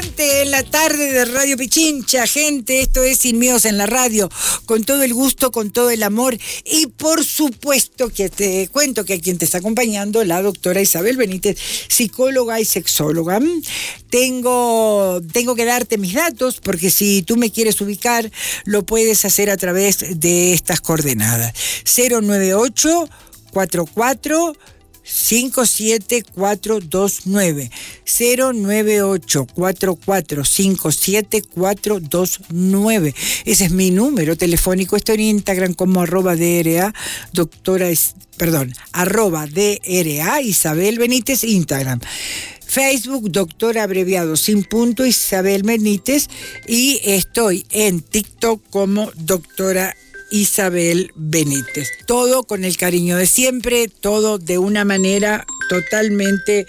adelante en la tarde de Radio Pichincha, gente. Esto es Sin Miedos en la Radio, con todo el gusto, con todo el amor. Y por supuesto que te cuento que a quien te está acompañando, la doctora Isabel Benítez, psicóloga y sexóloga. Tengo que darte mis datos, porque si tú me quieres ubicar, lo puedes hacer a través de estas coordenadas. 098 44 57429 098 44 57429. Ese es mi número telefónico. Estoy en Instagram como @DRA @DRA Isabel Benítez, Instagram. Facebook, doctora abreviado sin punto Isabel Benítez, y estoy en TikTok como doctora Isabel Benítez. Todo con el cariño de siempre, todo de una manera totalmente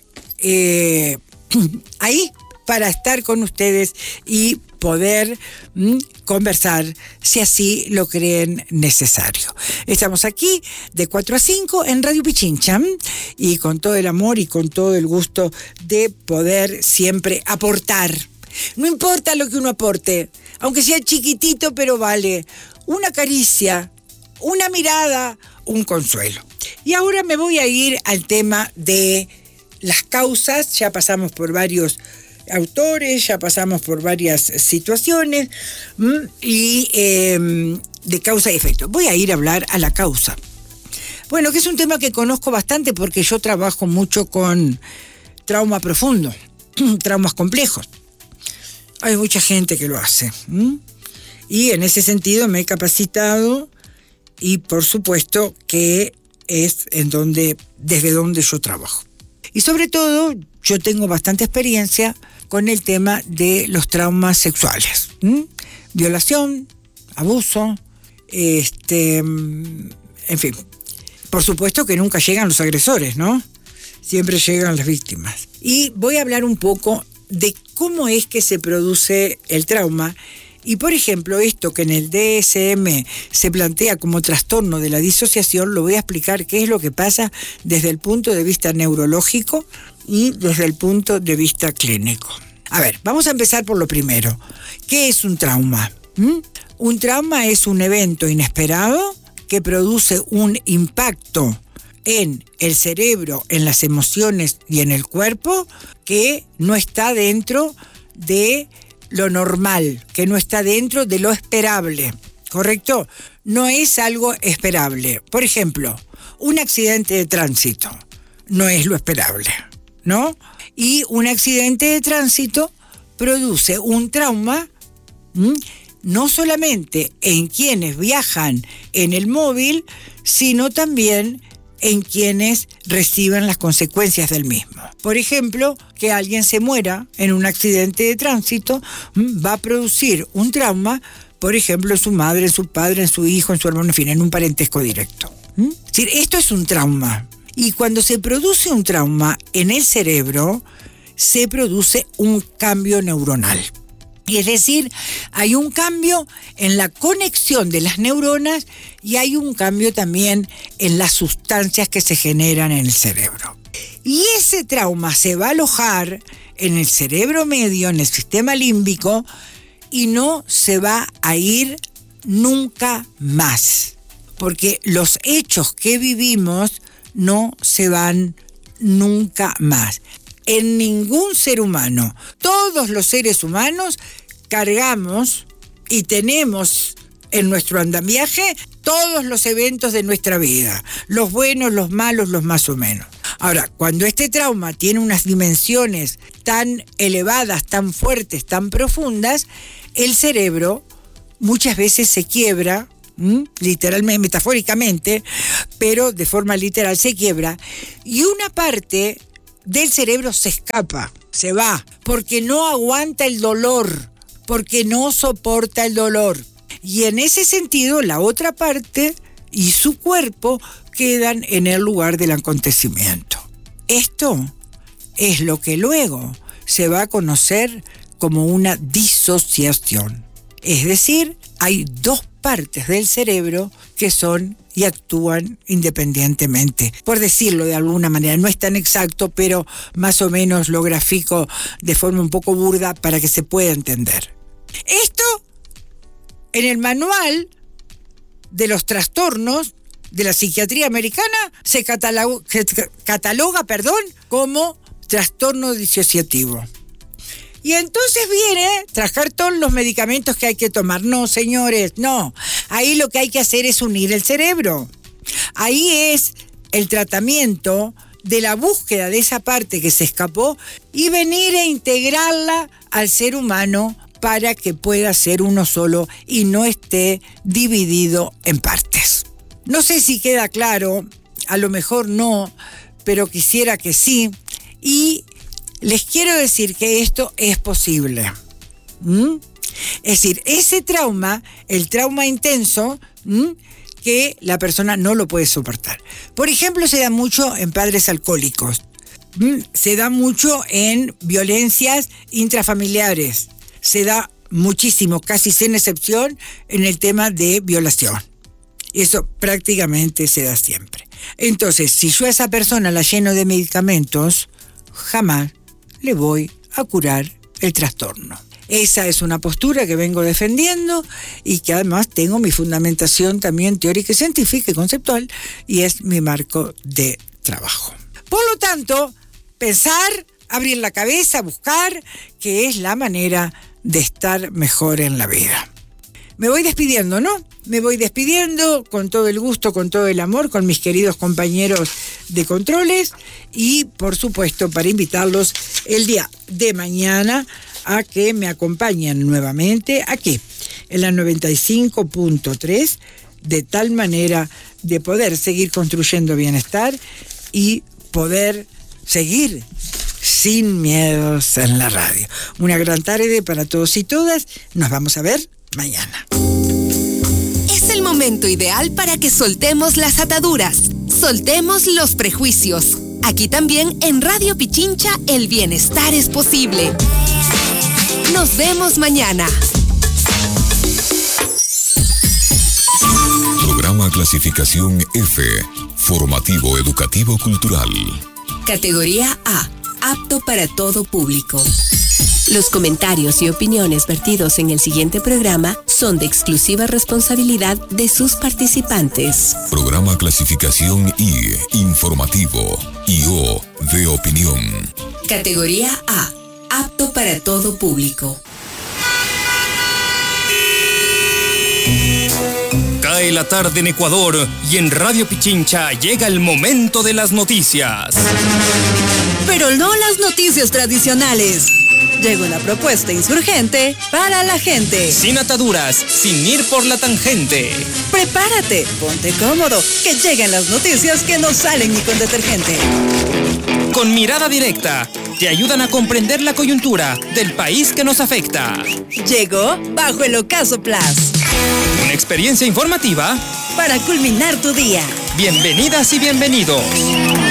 ahí para estar con ustedes y poder conversar si así lo creen necesario. Estamos aquí de 4 a 5 en Radio Pichincha y con todo el amor y con todo el gusto de poder siempre aportar. No importa lo que uno aporte, aunque sea chiquitito, pero vale. Una caricia, una mirada, un consuelo. Y ahora me voy a ir al tema de las causas. Ya pasamos por varios autores, ya pasamos por varias situaciones y de causa y efecto. Voy a ir a hablar a la causa. Bueno, que es un tema que conozco bastante porque yo trabajo mucho con trauma profundo, traumas complejos. Hay mucha gente que lo hace. Y en ese sentido me he capacitado y por supuesto que es desde donde yo trabajo. Y sobre todo yo tengo bastante experiencia con el tema de los traumas sexuales. Violación, abuso, en fin. Por supuesto que nunca llegan los agresores, ¿no? Siempre llegan las víctimas. Y voy a hablar un poco de cómo es que se produce el trauma. Y por ejemplo, esto que en el DSM se plantea como trastorno de la disociación, lo voy a explicar qué es lo que pasa desde el punto de vista neurológico y desde el punto de vista clínico. A ver, vamos a empezar por lo primero. ¿Qué es un trauma? Un trauma es un evento inesperado que produce un impacto en el cerebro, en las emociones y en el cuerpo que no está dentro de lo normal, que no está dentro de lo esperable, ¿correcto? No es algo esperable. Por ejemplo, un accidente de tránsito no es lo esperable, ¿no? Y un accidente de tránsito produce un trauma, no solamente en quienes viajan en el móvil, sino también en quienes reciben las consecuencias del mismo. Por ejemplo, que alguien se muera en un accidente de tránsito va a producir un trauma, por ejemplo, en su madre, en su padre, en su hijo, en su hermano, en fin, en un parentesco directo. Es decir, esto es un trauma. Y cuando se produce un trauma en el cerebro, se produce un cambio neuronal. Es decir, hay un cambio en la conexión de las neuronas y hay un cambio también en las sustancias que se generan en el cerebro. Y ese trauma se va a alojar en el cerebro medio, en el sistema límbico, y no se va a ir nunca más. Porque los hechos que vivimos no se van nunca más. En ningún ser humano, todos los seres humanos, cargamos y tenemos en nuestro andamiaje todos los eventos de nuestra vida, los buenos, los malos, los más o menos. Ahora, cuando este trauma tiene unas dimensiones tan elevadas, tan fuertes, tan profundas, el cerebro muchas veces se quiebra, literalmente, metafóricamente, pero de forma literal se quiebra, y una parte del cerebro se escapa, se va, porque no aguanta el dolor, porque no soporta el dolor. Y en ese sentido, la otra parte y su cuerpo quedan en el lugar del acontecimiento. Esto es lo que luego se va a conocer como una disociación. Es decir, hay dos partes del cerebro que son y actúan independientemente. Por decirlo de alguna manera, no es tan exacto, pero más o menos lo grafico de forma un poco burda para que se pueda entender. Esto, en el manual de los trastornos de la psiquiatría americana, se cataloga como trastorno disociativo. Y entonces viene trajar todos los medicamentos que hay que tomar. No, señores, no. Ahí lo que hay que hacer es unir el cerebro. Ahí es el tratamiento de la búsqueda de esa parte que se escapó y venir a integrarla al ser humano para que pueda ser uno solo y no esté dividido en partes. No sé si queda claro, a lo mejor no, pero quisiera que sí. Y les quiero decir que esto es posible. Es decir, ese trauma, el trauma intenso, que la persona no lo puede soportar. Por ejemplo, se da mucho en padres alcohólicos. Se da mucho en violencias intrafamiliares. Se da muchísimo, casi sin excepción, en el tema de violación. Eso prácticamente se da siempre. Entonces, si yo a esa persona la lleno de medicamentos, jamás le voy a curar el trastorno. Esa es una postura que vengo defendiendo y que además tengo mi fundamentación también teórica y científica y conceptual, y es mi marco de trabajo. Por lo tanto, pensar, abrir la cabeza, buscar, que es la manera de estar mejor en la vida. Me voy despidiendo, ¿no? Me voy despidiendo con todo el gusto, con todo el amor, con mis queridos compañeros de controles y, por supuesto, para invitarlos el día de mañana a que me acompañen nuevamente aquí, en la 95.3, de tal manera de poder seguir construyendo bienestar y poder seguir sin miedos en la radio. Una gran tarde para todos y todas. Nos vamos a ver mañana. Es el momento ideal para que soltemos las ataduras, soltemos los prejuicios. Aquí también en Radio Pichincha el bienestar es posible. Nos vemos mañana. Programa clasificación F, formativo educativo cultural. Categoría A, apto para todo público. Los comentarios y opiniones vertidos en el siguiente programa son de exclusiva responsabilidad de sus participantes. Programa clasificación I, informativo, y O, de opinión. Categoría A, apto para todo público. Cae la tarde en Ecuador y en Radio Pichincha llega el momento de las noticias. Pero no las noticias tradicionales. Llegó una propuesta insurgente para la gente. Sin ataduras, sin ir por la tangente. Prepárate, ponte cómodo, que llegan las noticias que no salen ni con detergente. Con mirada directa, te ayudan a comprender la coyuntura del país que nos afecta. Llegó Bajo el Ocaso Plus. Una experiencia informativa para culminar tu día. Bienvenidas y bienvenidos.